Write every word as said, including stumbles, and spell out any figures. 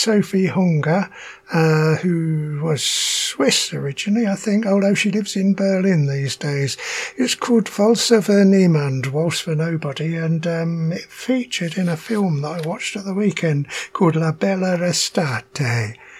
Sophie Hunger, uh, who was Swiss originally, I think, although she lives in Berlin these days. It's called Walzer für Niemand, Waltz for Nobody, and um, it featured in a film that I watched at the weekend called La Bella Estate.